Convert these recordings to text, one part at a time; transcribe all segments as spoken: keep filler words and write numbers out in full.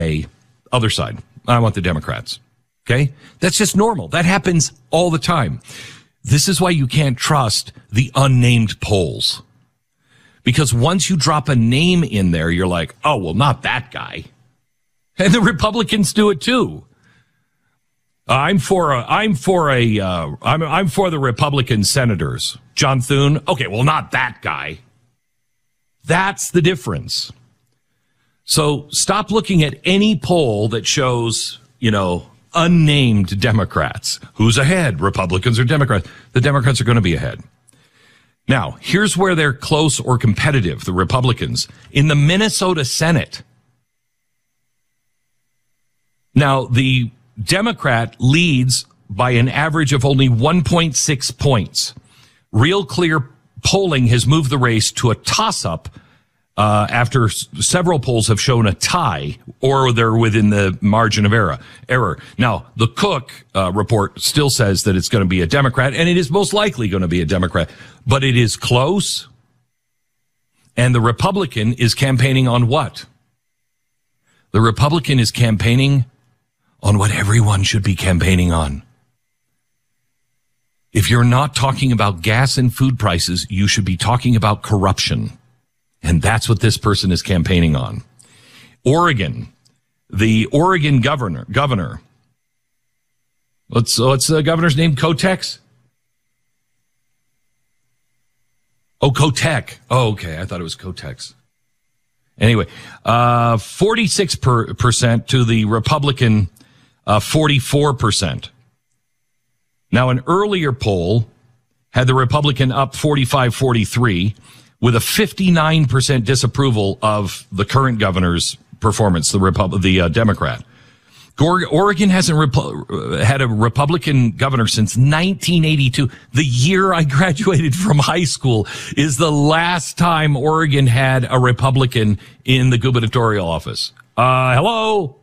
a other side. I want the Democrats. Okay? That's just normal. That happens all the time. This is why you can't trust the unnamed polls. Because once you drop a name in there, you're like, oh, well, not that guy. And the Republicans do it too. I'm for a, I'm for a, uh, I'm, I'm for the Republican senators. John Thune. Okay, well, not that guy. That's the difference. So stop looking at any poll that shows, you know, unnamed Democrats. Who's ahead? Republicans or Democrats? The Democrats are going to be ahead. Now, here's where they're close or competitive, the Republicans. In the Minnesota Senate. Now, the Democrat leads by an average of only one point six points. Real Clear polling has moved the race to a toss-up uh, after s- several polls have shown a tie, or they're within the margin of error. Error. Now, the Cook uh, report still says that it's going to be a Democrat, and it is most likely going to be a Democrat, but it is close, and the Republican is campaigning on what? The Republican is campaigning on what everyone should be campaigning on. If you're not talking about gas and food prices, you should be talking about corruption. And that's what this person is campaigning on. Oregon, the Oregon governor, governor, what's, what's the governor's name? Kotex? Oh, Kotek. Oh, okay. I thought it was Kotex. Anyway, uh, forty-six percent to the Republican, uh, forty-four percent. Now, an earlier poll had the Republican up forty-five forty-three with a fifty-nine percent disapproval of the current governor's performance, the Repub- the uh, Democrat. Oregon hasn't Repu- had a Republican governor since nineteen eighty-two. The year I graduated from high school is the last time Oregon had a Republican in the gubernatorial office. Uh, hello?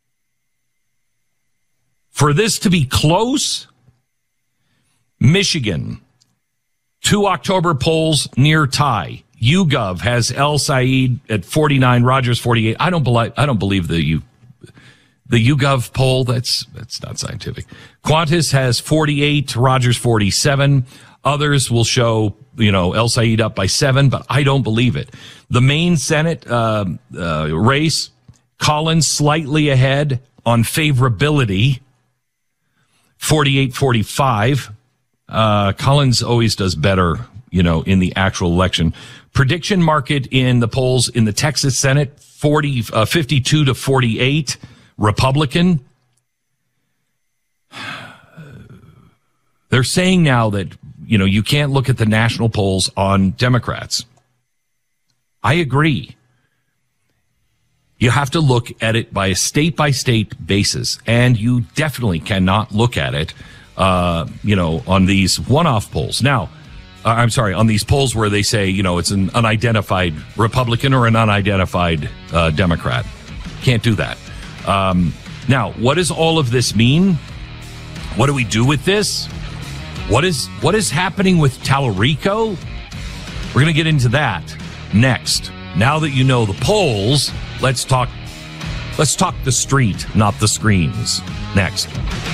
For this to be close, Michigan, two October polls near tie. YouGov has El Said at forty-nine, Rogers forty-eight. I don't believe, I don't believe the you. The YouGov poll, that's that's not scientific. Qantas has forty-eight, Rogers forty-seven. Others will show, you know, El Said up by seven, but I don't believe it. The main Senate uh, uh, race, Collins slightly ahead on favorability, forty-eight forty-five. Uh, Collins always does better, you know, in the actual election. Prediction market in the polls in the Texas Senate, forty, uh, fifty-two to forty-eight. Republican. They're saying now that, you know, you can't look at the national polls on Democrats. I agree. You have to look at it by a state-by-state basis, and you definitely cannot look at it, uh, you know, on these one-off polls. Now, uh, I'm sorry, on these polls where they say, you know, it's an unidentified Republican or an unidentified uh, Democrat. Can't do that. Um, now, what does all of this mean? What do we do with this? What is, what is happening with Tallarico? We're going to get into that next. Now that you know the polls, let's talk, let's talk the street, not the screens. Next.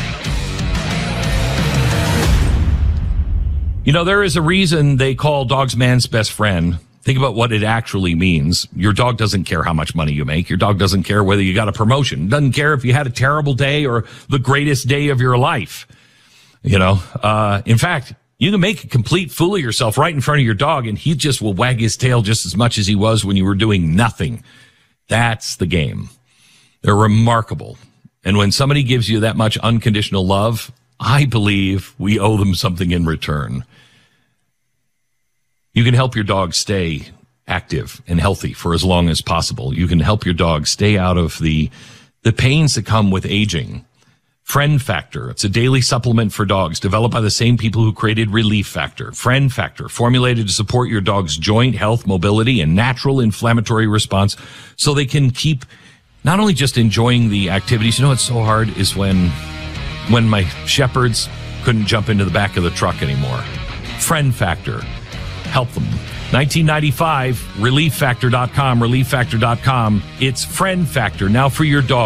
You know, there is a reason they call dogs man's best friend. Think about what it actually means. Your dog doesn't care how much money you make. Your dog doesn't care whether you got a promotion. Doesn't care if you had a terrible day or the greatest day of your life. You know, uh, in fact, you can make a complete fool of yourself right in front of your dog, and he just will wag his tail just as much as he was when you were doing nothing. That's the game. They're remarkable. And when somebody gives you that much unconditional love, I believe we owe them something in return. You can help your dog stay active and healthy for as long as possible. You can help your dog stay out of the the pains that come with aging. Friend Factor. It's a daily supplement for dogs developed by the same people who created Relief Factor. Friend Factor, formulated to support your dog's joint health, mobility, and natural inflammatory response so they can keep not only just enjoying the activities. You know what's so hard is when when my shepherds couldn't jump into the back of the truck anymore. Friend Factor. Help them. nineteen ninety-five, relief factor dot com, relief factor dot com. It's Friend Factor now for your dog.